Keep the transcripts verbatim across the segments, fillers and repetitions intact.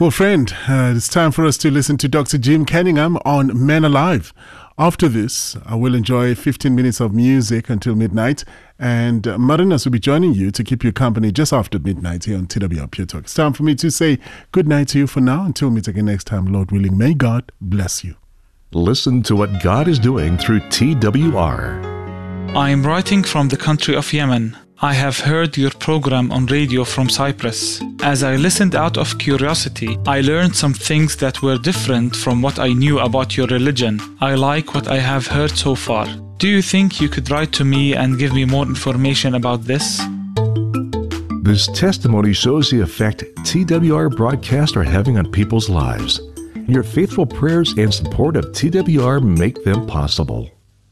Well, friend, uh, it's time for us to listen to Doctor Jim Kenningham on Men Alive. After this, I will enjoy fifteen minutes of music until midnight, and uh, Marinas will be joining you to keep you company just after midnight here on T W R Pure Talk. It's time for me to say good night to you for now. Until we meet again next time, Lord willing, may God bless you. Listen to what God is doing through T W R. I am writing from the country of Yemen. I have heard your program on radio from Cyprus. As I listened out of curiosity, I learned some things that were different from what I knew about your religion. I like what I have heard so far. Do you think you could write to me and give me more information about this? This testimony shows the effect T W R broadcasts are having on people's lives. Your faithful prayers and support of T W R make them possible.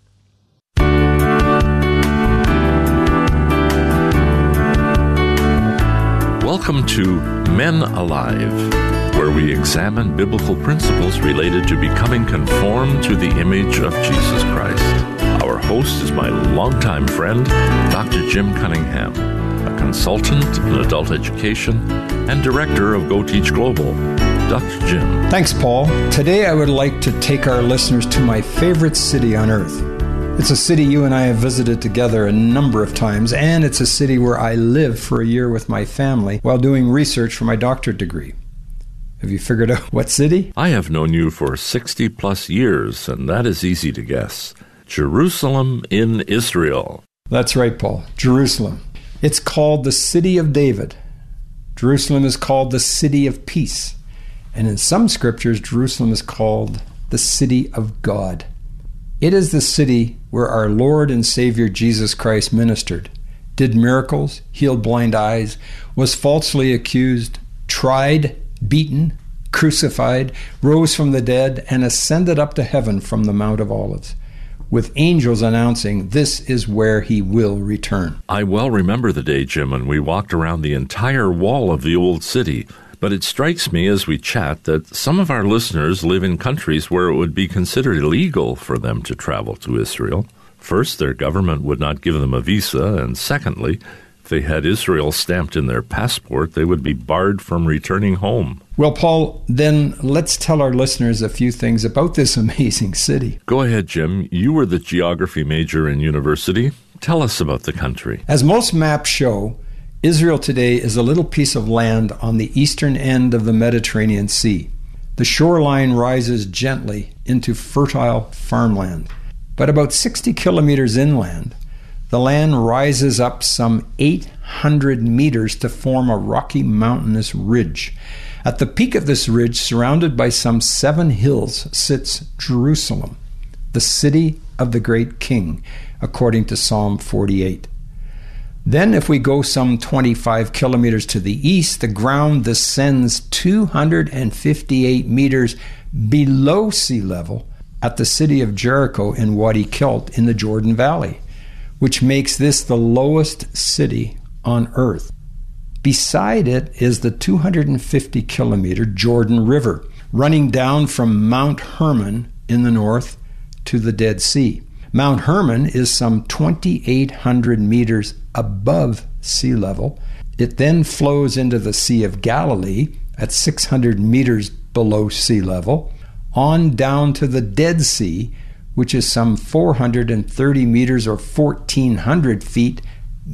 Welcome to Men Alive, where we examine biblical principles related to becoming conformed to the image of Jesus Christ. Our host is my longtime friend, Doctor Jim Cunningham, a consultant in adult education and director of Go Teach Global. Doctor Jim. Thanks, Paul. Today I would like to take our listeners to my favorite city on earth. It's a city you and I have visited together a number of times, and it's a city where I lived for a year with my family while doing research for my doctorate degree. Have you figured out what city? I have known you for sixty plus years, and that is easy to guess. Jerusalem in Israel. That's right, Paul. Jerusalem. It's called the City of David. Jerusalem is called the City of Peace. And in some scriptures, Jerusalem is called the City of God. It is the city where our Lord and Savior Jesus Christ ministered, did miracles, healed blind eyes, was falsely accused, tried, beaten, crucified, rose from the dead, and ascended up to heaven from the Mount of Olives, with angels announcing, "This is where he will return." I well remember the day, Jim, when we walked around the entire wall of the old city. But it strikes me as we chat that some of our listeners live in countries where it would be considered illegal for them to travel to Israel. First, their government would not give them a visa, and secondly, if they had Israel stamped in their passport, they would be barred from returning home. Well, Paul, then let's tell our listeners a few things about this amazing city. Go ahead, Jim. You were the geography major in university. Tell us about the country. As most maps show, Israel today is a little piece of land on the eastern end of the Mediterranean Sea. The shoreline rises gently into fertile farmland. But about sixty kilometers inland, the land rises up some eight hundred meters to form a rocky mountainous ridge. At the peak of this ridge, surrounded by some seven hills, sits Jerusalem, the city of the great king, according to Psalm forty-eight. Then if we go some twenty-five kilometers to the east, the ground descends two hundred fifty-eight meters below sea level at the city of Jericho in Wadi Kilt in the Jordan Valley, which makes this the lowest city on earth. Beside it is the two hundred fifty kilometer Jordan River, running down from Mount Hermon in the north to the Dead Sea. Mount Hermon is some twenty-eight hundred meters above sea level. It then flows into the Sea of Galilee at six hundred meters below sea level, on down to the Dead Sea, which is some four hundred thirty meters or fourteen hundred feet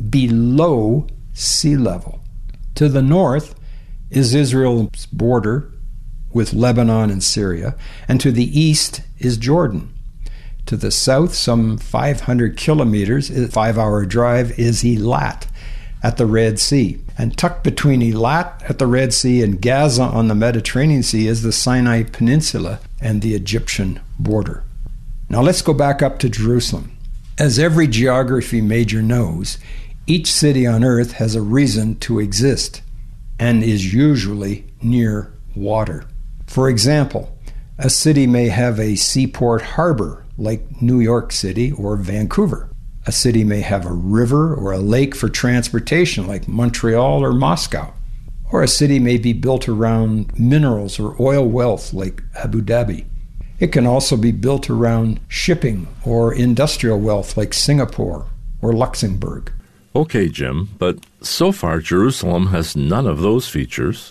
below sea level. To the north is Israel's border with Lebanon and Syria, and to the east is Jordan. To the south, some five hundred kilometers, a five-hour drive, is Eilat at the Red Sea. And tucked between Eilat at the Red Sea and Gaza on the Mediterranean Sea is the Sinai Peninsula and the Egyptian border. Now let's go back up to Jerusalem. As every geography major knows, each city on earth has a reason to exist and is usually near water. For example, a city may have a seaport harbor like New York City or Vancouver. A city may have a river or a lake for transportation like Montreal or Moscow. Or a city may be built around minerals or oil wealth like Abu Dhabi. It can also be built around shipping or industrial wealth like Singapore or Luxembourg. Okay, Jim, but so far Jerusalem has none of those features.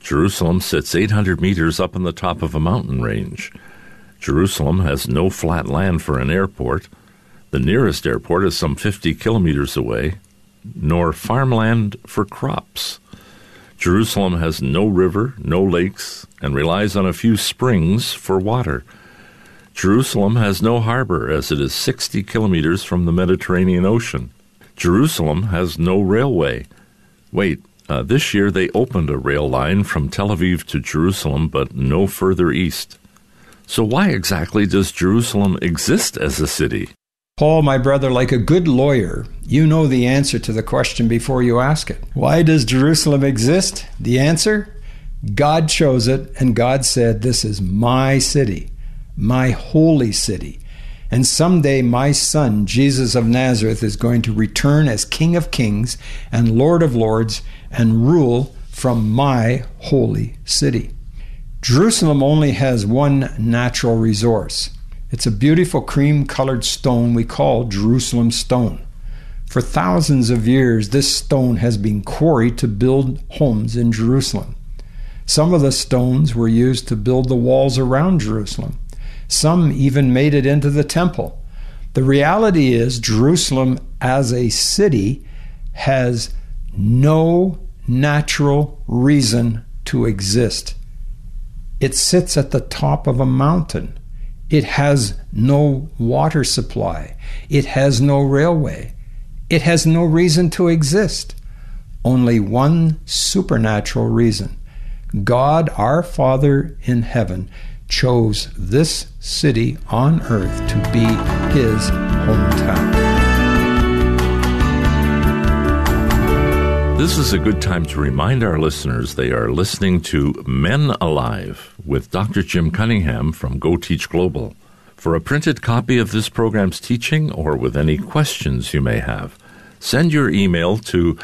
Jerusalem sits eight hundred meters up on the top of a mountain range. Jerusalem has no flat land for an airport. The nearest airport is some fifty kilometers away, nor farmland for crops. Jerusalem has no river, no lakes, and relies on a few springs for water. Jerusalem has no harbor, as it is sixty kilometers from the Mediterranean Ocean. Jerusalem has no railway. Wait, uh, this year they opened a rail line from Tel Aviv to Jerusalem, but no further east. So why exactly does Jerusalem exist as a city? Paul, my brother, like a good lawyer, you know the answer to the question before you ask it. Why does Jerusalem exist? The answer? God chose it, and God said, this is my city, my holy city. And someday my son, Jesus of Nazareth, is going to return as King of Kings and Lord of Lords and rule from my holy city. Jerusalem only has one natural resource. It's a beautiful cream-colored stone we call Jerusalem stone. For thousands of years, this stone has been quarried to build homes in Jerusalem. Some of the stones were used to build the walls around Jerusalem. Some even made it into the temple. The reality is, Jerusalem as a city has no natural reason to exist. It sits at the top of a mountain. It has no water supply. It has no railway. It has no reason to exist. Only one supernatural reason. God, our Father in heaven, chose this city on earth to be his hometown. This is a good time to remind our listeners they are listening to Men Alive with Doctor Jim Cunningham from Go Teach Global. For a printed copy of this program's teaching or with any questions you may have, send your email to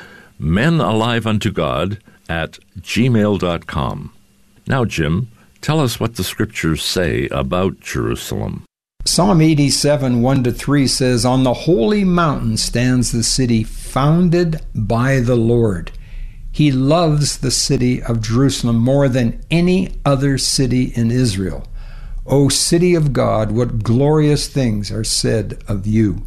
menaliveuntogod at gmail dot com. Now, Jim, tell us what the scriptures say about Jerusalem. Psalm eighty-seven, one to three says, on the holy mountain stands the city founded by the Lord. He loves the city of Jerusalem more than any other city in Israel. O city of God, what glorious things are said of you.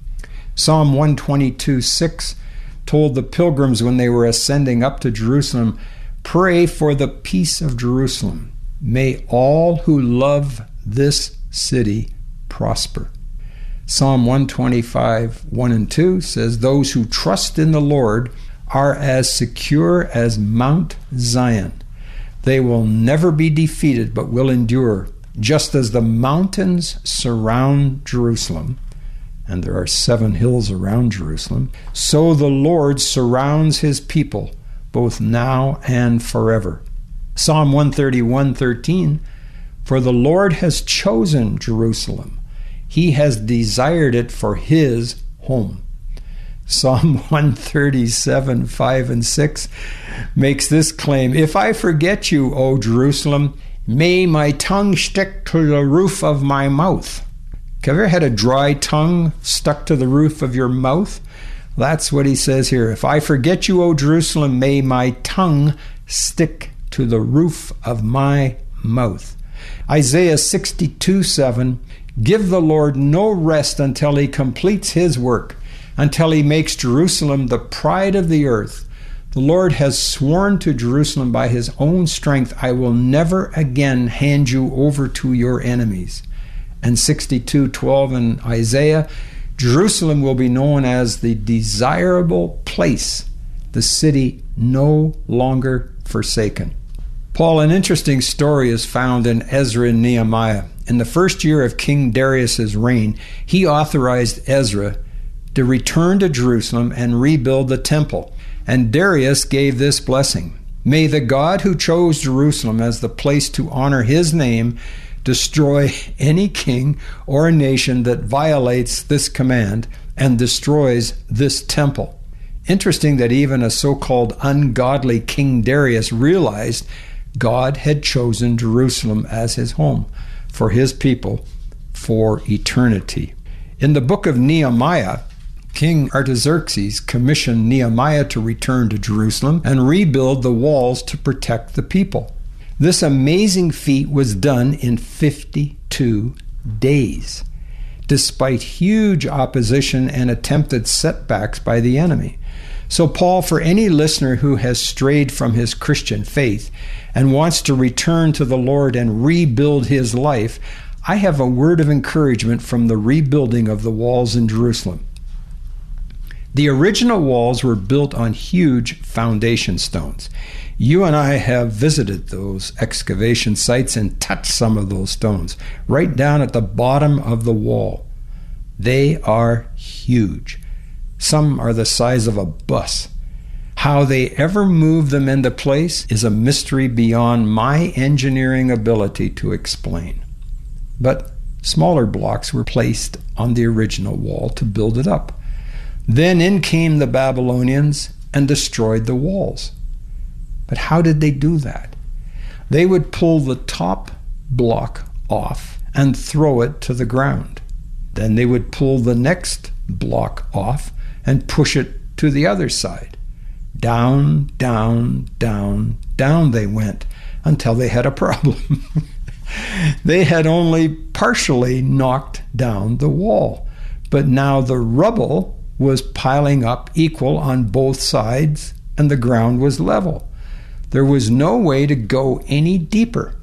Psalm one twenty-two, six told the pilgrims when they were ascending up to Jerusalem, pray for the peace of Jerusalem. May all who love this city prosper. Psalm one twenty-five, one and two says, those who trust in the Lord are as secure as Mount Zion. They will never be defeated, but will endure, just as the mountains surround Jerusalem, and there are seven hills around Jerusalem, so the Lord surrounds his people, both now and forever. Psalm one thirty-one, thirteen, for the Lord has chosen Jerusalem. He has desired it for his home. Psalm one thirty-seven, five and six makes this claim, if I forget you, O Jerusalem, may my tongue stick to the roof of my mouth. Have you ever had a dry tongue stuck to the roof of your mouth? That's what he says here. If I forget you, O Jerusalem, may my tongue stick to the roof of my mouth. Isaiah sixty-two, seven, give the Lord no rest until he completes his work, until he makes Jerusalem the pride of the earth. The Lord has sworn to Jerusalem by his own strength, I will never again hand you over to your enemies. And sixty-two, twelve in Isaiah, Jerusalem will be known as the desirable place, the city no longer forsaken. Paul, an interesting story is found in Ezra and Nehemiah. In the first year of King Darius's reign, he authorized Ezra to return to Jerusalem and rebuild the temple. And Darius gave this blessing, may the God who chose Jerusalem as the place to honor his name destroy any king or nation that violates this command and destroys this temple. Interesting that even a so-called ungodly King Darius realized God had chosen Jerusalem as his home for his people for eternity. In the book of Nehemiah, King Artaxerxes commissioned Nehemiah to return to Jerusalem and rebuild the walls to protect the people. This amazing feat was done in fifty-two days, despite huge opposition and attempted setbacks by the enemy. So, Paul, for any listener who has strayed from his Christian faith and wants to return to the Lord and rebuild his life, I have a word of encouragement from the rebuilding of the walls in Jerusalem. The original walls were built on huge foundation stones. You and I have visited those excavation sites and touched some of those stones, right down at the bottom of the wall. They are huge. Some are the size of a bus. How they ever moved them into place is a mystery beyond my engineering ability to explain. But smaller blocks were placed on the original wall to build it up. Then in came the Babylonians and destroyed the walls. But how did they do that? They would pull the top block off and throw it to the ground. Then they would pull the next block off and push it to the other side. Down, down, down, down they went until they had a problem. They had only partially knocked down the wall, but now the rubble was piling up equal on both sides and the ground was level. There was no way to go any deeper.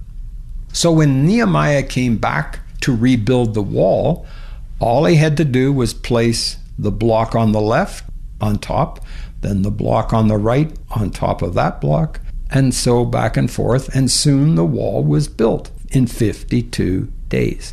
So when Nehemiah came back to rebuild the wall, all he had to do was place the block on the left on top, then the block on the right on top of that block, and so back and forth, and soon the wall was built in fifty-two days.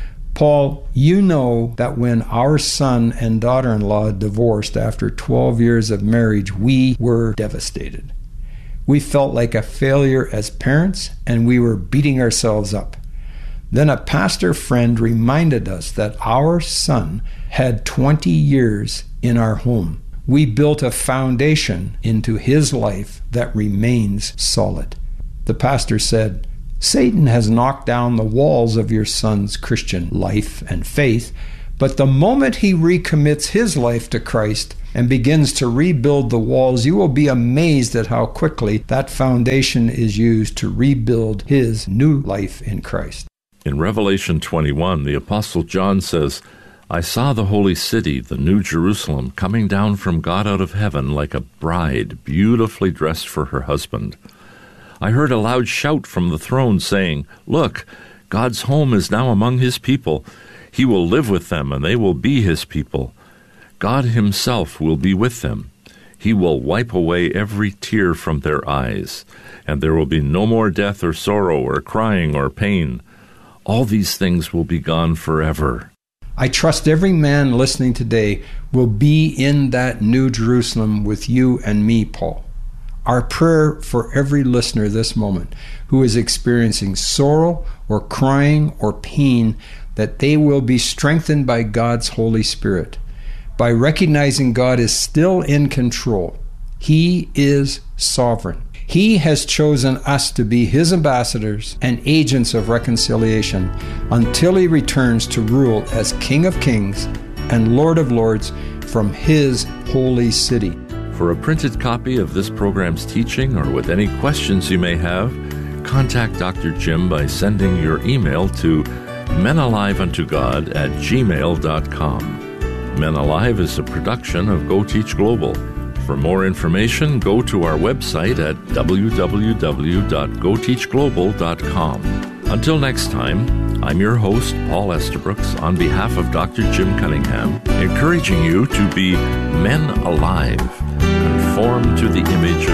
Paul, you know that when our son and daughter-in-law divorced after twelve years of marriage, we were devastated. We felt like a failure as parents, and we were beating ourselves up. Then a pastor friend reminded us that our son had twenty years in our home. We built a foundation into his life that remains solid. The pastor said, Satan has knocked down the walls of your son's Christian life and faith, but the moment he recommits his life to Christ and begins to rebuild the walls, you will be amazed at how quickly that foundation is used to rebuild his new life in Christ. In Revelation twenty-one, the Apostle John says, I saw the holy city, the New Jerusalem, coming down from God out of heaven like a bride beautifully dressed for her husband. I heard a loud shout from the throne saying, Look, God's home is now among his people. He will live with them, and they will be his people. God himself will be with them. He will wipe away every tear from their eyes, and there will be no more death or sorrow or crying or pain. All these things will be gone forever. I trust every man listening today will be in that New Jerusalem with you and me, Paul. Our prayer for every listener this moment who is experiencing sorrow or crying or pain, that they will be strengthened by God's Holy Spirit, by recognizing God is still in control. He is sovereign. He has chosen us to be his ambassadors and agents of reconciliation until he returns to rule as King of Kings and Lord of Lords from his holy city. For a printed copy of this program's teaching or with any questions you may have, contact Doctor Jim by sending your email to menaliveuntogod at gmail dot com. Men Alive is a production of Go Teach Global. For more information, go to our website at w w w dot go teach global dot com. Until next time, I'm your host, Paul Estabrooks, on behalf of Doctor Jim Cunningham, encouraging you to be men alive, conformed to the image of